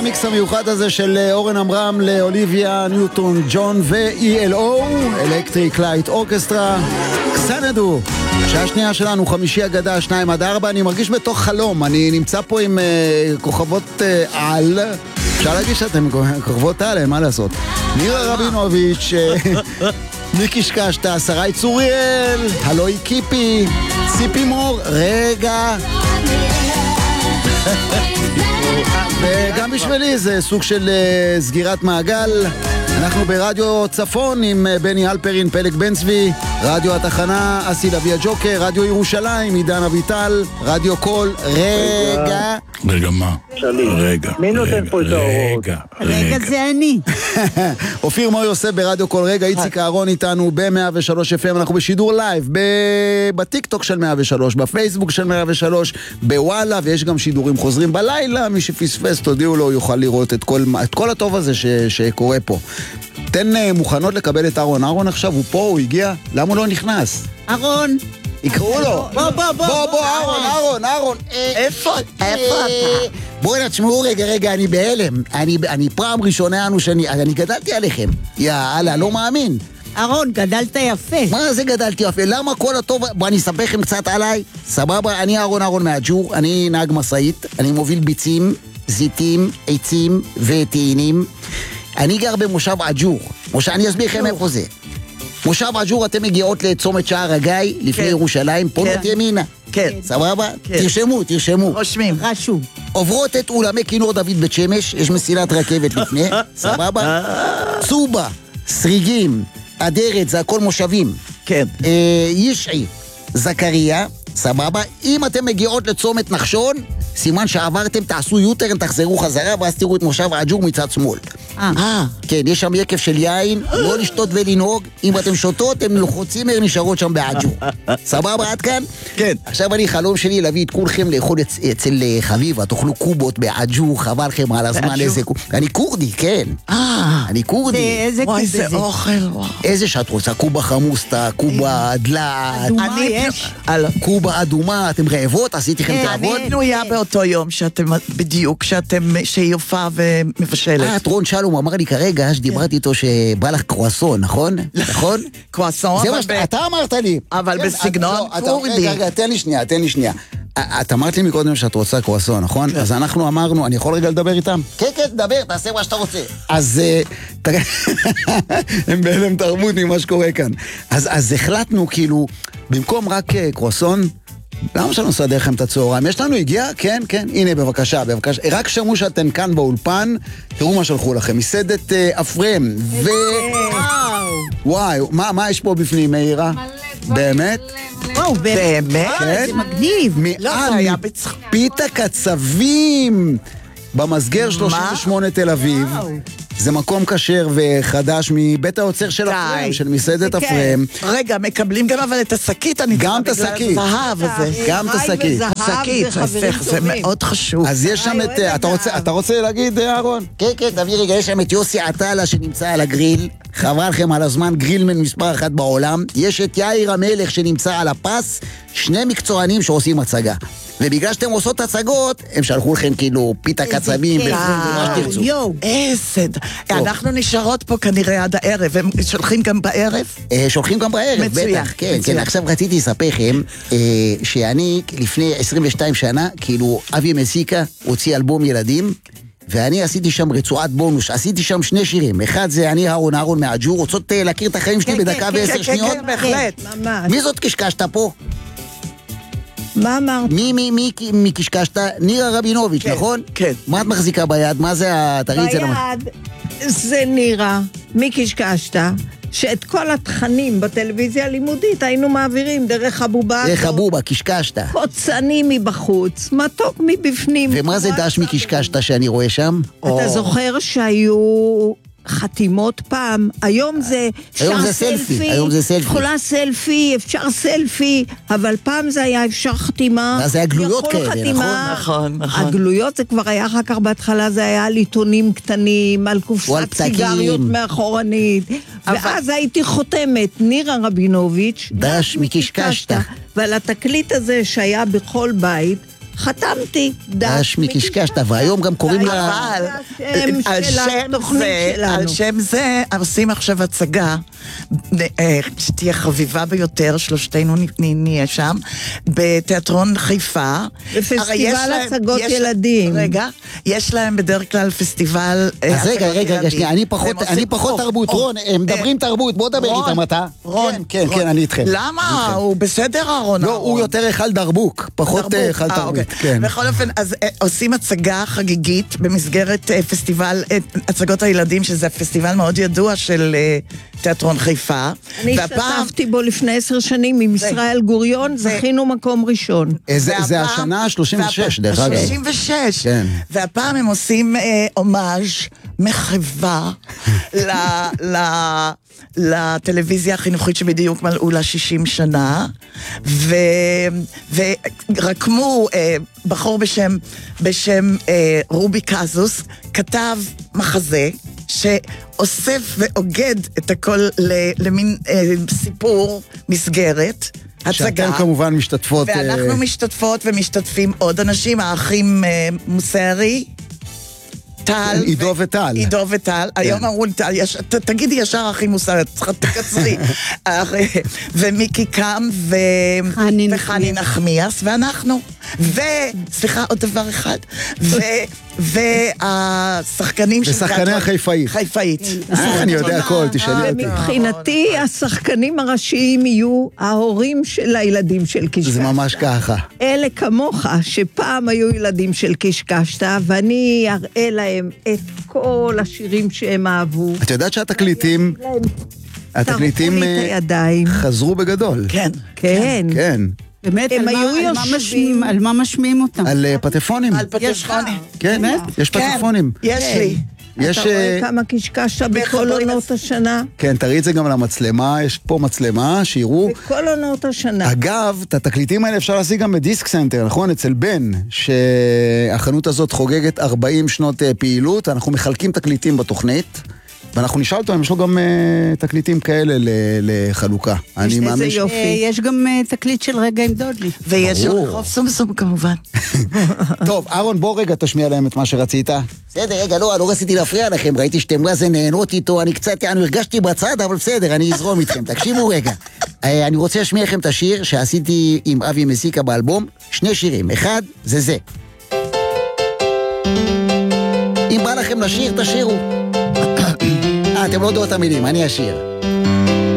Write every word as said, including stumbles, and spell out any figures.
המיקס המיוחד הזה של אורן אמרם לאוליביה ניוטון ג'ון ו-אי אל או, אלקטריק לייט אורקסטרה, קסנדו. שעה שנייה שלנו, חמישי אגדה, שניים עד ארבע. אני מרגיש בתוך חלום, אני נמצא פה עם uh, כוכבות uh, על, אפשר להגיד שאתם כוכבות על, מה לעשות? נירה רבינוביץ', ניקי שקשטה, שרי צוריאל, הלוי קיפי, ציפי מור, רגע. וגם בשבילי זה סוג של uh, סגירת מעגל. אנחנו ברדיו צפון עם בני אלפרין, פלג בן צבי, רדיו התחנה, אסי לוי הג'וקר, רדיו ירושלים, עידן אביטל, רדיו קול, רגע. רגע מה? רגע. מי נותן פה את ההורות? רגע זה אני. אופיר מוי עושה ברדיו קול רגע, איציק אהרון איתנו ב-מאה ושלוש אף אם, אנחנו בשידור לייב, בטיקטוק של מאה ושלוש, בפייסבוק של מאה ושלוש, בוואלה, ויש גם שידורים חוזרים בלילה, מי שפספס, תודיעו לו, יוכל לראות את כל, את כל הטוב הזה ש, שקורה פה. תן מוכנות לקבל את אהרון. אהרון עכשיו הוא פה, הוא הגיע, למה הוא לא נכנס? אהרון. יקראו לו. בוא, בוא, בוא. בוא, בוא, אהרון, אהרון, אהרון. איפה? איפה אתה? בואו נתשמעו רגע, רגע, אני בהלם. אני, אני פעם ראשונה אנו שאני, אני גדלתי עליכם. יאללה, לא מאמין. אהרון, גדלת יפה. מה זה גדלתי יפה? למה כל הטוב? בוא, אני אספר לכם קצת עליי. סבבה, אני אהרון אהרון מהג'ור, אני נהג מסעית, אני מוביל ביצים, זיתים, עצים וטעינים. אני גר במושב עג'ור. מושב, אני אסביר לכם איפה זה. מושב עג'ור, אתם מגיעות לצומת שער הגיא, לפני ירושלים, פונות ימינה. כן. סבבה? תרשמו, תרשמו. רושמים. רשום. עוברות את אולמי כינור דוד בית שמש, יש מסילת רכבת לפני, סבבה? צובה, סריגים, אדרת, זה הכל מושבים. כן. ישעי, זכריה, סבבה? אם אתם מגיעות לצומת נחשון, סימן שעברתם, תעשו יוטרן, תחזרו חזרה, ואז תראו את מושב עג'ור מצד שמאל. אה. כן, יש שם יקף של יין, לא לשתות ולנהוג, אם אתם שותות, הם לוחוצים, הם נשארות שם בעג'ור. סבבה, עד כאן? כן. עכשיו אני חלום שלי להביא את כולכם לאכול אצל חביבה, תאכלו קובות בעג'ור, חבל לכם על הזמן איזה קוב. אני קורדי, כן. אה. אני קורדי. איזה קוב זה? איזה אוכל. איזה שאת רוצה? קובה חמוסטה, קובה דלעת. אדומה יש? קובה אדומה, אתם רעבות? עשיתי לכם תעבוד? אני פנויה באותו יום שאתם, בדיוק, שאתם, שהיא הופעה ומבשלת. אה, טרון שלום אמר לי כרגע, שדיברתי איתו שבא לך קרואסון, נכון? נכון? קרואסון, זה מה שאתה אמרת לי. אבל בסגנון קורדי. רגע, רגע, תן לי שנייה, תן לי שנייה. את אמרת לי מקודם שאת רוצה קרואסון, נכון? אז אנחנו אמרנו, אני יכול רגע לדבר איתם? כן, כן, דבר, תעשה מה שאתה רוצה. אז הם בהלם תרבות ממה שקורה כאן. אז החלטנו כאילו, במקום רק קרואסון, למה שאני נסדר לכם את הצהריים? יש לנו הגיע? כן, כן. הנה, בבקשה, בבקשה. רק שמעו שאתם כאן באולפן, תראו מה שלחו לכם. מסעדת אפרם. ו... וואי, מה יש פה בפנים, מאירה? באמת? וואו, באמת? זה מגניב. לא, זה היה בצחק. פיתה קצבים במסגר שלושים ושמונה תל אביב. זה מקום כשר וחדש מבית היוצר של אפרם, של מסעדת אפרם. רגע, מקבלים גם אבל את השקית, אני גם את השקית. זהב הזה. גם את השקית. השקית, זה מאוד חשוב. אז יש שם את... אתה רוצה להגיד, אהרון? כן, כן, תביא רגע, יש שם את יוסי עטלה שנמצא על הגריל. חבל לכם על הזמן, גרילמן מספר אחת בעולם. יש את יאיר המלך שנמצא על הפס, שני מקצוענים שעושים הצגה. ובגלל שאתם עושות הצגות, הם שלחו לכם כאילו פיתה קצבים ומה שתרצו. איזה... אנחנו נשארות פה כנראה עד הערב, הם שולחים גם בערב? שולחים גם בערב, בטח, כן, כן. עכשיו רציתי לספר לכם שאני לפני עשרים ושתיים שנה, כאילו אבי מסיקה הוציא אלבום ילדים, ואני עשיתי שם רצועת בונוס, עשיתי שם שני שירים, אחד זה אני אהרון אהרון מהג'ור, רוצות להכיר את החיים שלי בדקה ועשר שניות? כן, בהחלט. מי זאת קשקשת פה? מה אמרת? מי, מי, מי, מי קשקשת? נירה רבינוביץ', נכון? כן. מה את מחזיקה ביד? מה זה התריץ? ביד זה נירה, מי קשקשת? שאת כל התכנים בטלוויזיה הלימודית היינו מעבירים דרך הבובה. דרך הבובה, קשקשת. קוצני מבחוץ, מתוק מבפנים. ומה זה דש מקשקשת שאני רואה שם? אתה זוכר שהיו... חתימות פעם, היום זה היום זה סלפי, היום זה סלפי. יכולה סלפי, אפשר סלפי, אבל פעם זה היה אפשר חתימה. אז זה היה גלויות כאלה, נכון? נכון, נכון. הגלויות זה כבר היה אחר כך בהתחלה, זה היה על עיתונים קטנים, על קופסת סיגריות מאחורנית, ואז הייתי חותמת, נירה רבינוביץ', דש מקשקשת. ועל התקליט הזה שהיה בכל בית, חתמתי. דש מקשקשת, והיום גם קוראים לה... אבל על שם זה, על שם זה עושים עכשיו הצגה שתהיה חביבה ביותר, שלושתנו נהיה שם, בתיאטרון חיפה. בפסטיבל הצגות ילדים. רגע, יש להם בדרך כלל פסטיבל הצגות ילדים. אז רגע, רגע, רגע, שנייה, אני פחות תרבות. רון, הם מדברים תרבות, בוא דבר איתם אתה. רון, כן, כן, אני איתכם. למה? הוא בסדר, אהרון? לא, הוא יותר אחד דרבוק, פחות אחד תרבות. בכל אופן, אז עושים הצגה חגיגית במסגרת פסטיבל הצגות הילדים, שזה פסטיבל מאוד ידוע של תיאטרון חיפה. אני השתתפתי בו לפני עשר שנים עם ישראל גוריון, זכינו מקום ראשון. זה השנה שלושים ושש, דרך אגב. שלושים ושש. והפעם הם עושים אומאז' מחווה לטלוויזיה החינוכית שבדיוק מלאו לה שישים שנה, ורקמו בחור בשם, בשם רובי קזוס, כתב מחזה שאוסף ואוגד את הכל למין סיפור מסגרת, הצגה. שאתם כמובן משתתפות. ואנחנו משתתפות ומשתתפים עוד אנשים, האחים מוסרי, טל. עידו וטל. עידו וטל. היום אמרו לי, תגידי ישר אחי מוסר, תקצרי. ומיקי קם וחני נחמיאס, ואנחנו. וסליחה, עוד דבר אחד. והשחקנים של... ושחקני החיפאית. חיפאית. אני יודע הכל, תשאלי אותי. מבחינתי, השחקנים הראשיים יהיו ההורים של הילדים של קשקשת. זה ממש ככה. אלה כמוך, שפעם היו ילדים של קשקשת, ואני אראה להם את כל השירים שהם אהבו. את יודעת שהתקליטים... התקליטים חזרו בגדול. כן. כן. כן. באמת, על מה משמיעים אותם? על פטפונים. על פטפונים. כן, יש פטפונים. יש לי. אתה רואה כמה קשקשת בכל עונות השנה? כן, תראי את זה גם על המצלמה, יש פה מצלמה, שיראו. בכל עונות השנה. אגב, את התקליטים האלה אפשר להשיג גם בדיסק סנטר, נכון? אצל בן, שהחנות הזאת חוגגת ארבעים שנות פעילות, אנחנו מחלקים תקליטים בתוכנית. ואנחנו נשאל אותו, יש לו גם uh, תקליטים כאלה לחלוקה. אני מאמין ש... יש גם uh, תקליט של רגע עם דודלי. ויש של רחוב סומסום כמובן. טוב, אהרון, בוא רגע תשמיע להם את מה רצית. בסדר, רגע, לא, לא רציתי להפריע לכם, ראיתי שאתם מה זה נהנות איתו, אני קצת, אני הרגשתי בצד, אבל בסדר, אני אזרום איתכם. תקשיבו רגע. אני רוצה להשמיע לכם את השיר שעשיתי עם אבי מסיקה באלבום, שני שירים. אחד, זה זה. אם בא לכם לשיר, תשירו. אה, אתם לא יודעות את המילים, אני אשיר.